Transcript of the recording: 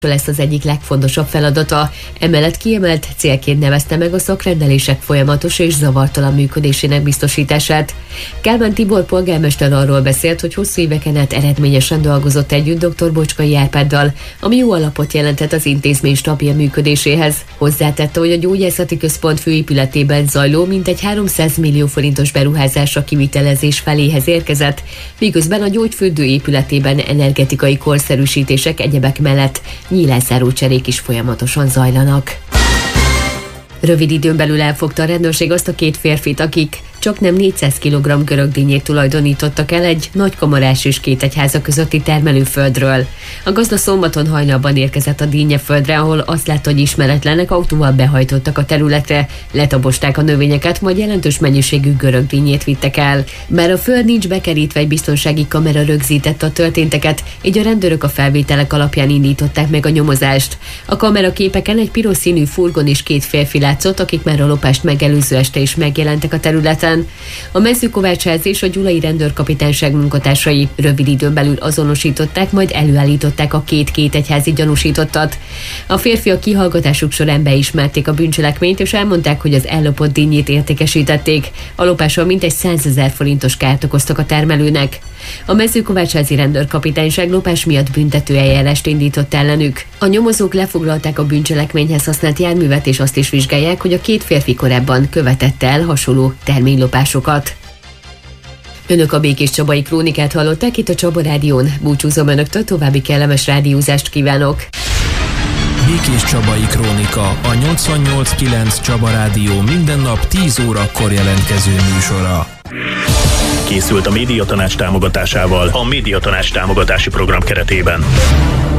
lesz az egyik legfontosabb feladata. Emellett kiemelt célként nevezte meg a szakrendelések folyamatos és zavartalan működésének biztosítását. Kálmán Tibor polgármester arról beszélt, hogy hosszú éveken át eredményesen dolgozott együtt dr. Bocskai Árpáddal, ami jó alapot jelentett az intézmény stabil működéséhez. Hozzátette, hogy a gyógyászati központ főépületében zajló mintegy 300 millió forintos beruházás a kivitelezés feléhez érkezett, miközben a gyógyfürdő épületében energetikai korszerűsítések egyebek mellett nyílászáró cserék is folyamatosan zajlanak. Rövid időn belül elfogta a rendőrség azt a két férfit, akik csaknem 400 kg görögdínyét tulajdonítottak el egy Nagykomarás és Kétegyháza közötti termelőföldről. A gazda szombaton hajnalban érkezett a dínyeföldre, ahol azt látta, hogy ismeretlenek autóval behajtottak a területre, letobosták a növényeket, majd jelentős mennyiségű görögdínyét vittek el. Bár a föld nincs bekerítve, egy biztonsági kamera rögzítette a történteket, így a rendőrök a felvételek alapján indították meg a nyomozást. A kameraképeken egy piros színű furgon és két férfi látszott, akik már a lopást megelőző este is megjelentek a területen. A Mezőkovácsház és a gyulai rendőrkapitányság munkatársai rövid időn belül azonosították, majd előállították a két kétegyházi gyanúsítottat. A férfiak kihallgatásuk során beismerték a bűncselekményt, és elmondták, hogy az ellopott dínyét értékesítették. A lopással mintegy 100 000 forintos kárt okoztak a termelőnek. A Mezőkovácsházi rendőrkapitányság lopás miatt büntető eljárást indított ellenük. A nyomozók lefoglalták a bűncselekményhez használt járművet, és azt is vizsgálják, hogy a két férfi korábban követette el hasonló terménylopásokat. Önök a Békéscsabai Krónikát hallották itt a Csaba Rádión. Búcsúzom önöktől, további kellemes rádiózást kívánok. Békéscsabai Krónika, a 88.9 Csaba Rádió minden nap 10 órakor jelentkező műsora. Készült a Médiatanács támogatásával a Médiatanács támogatási program keretében.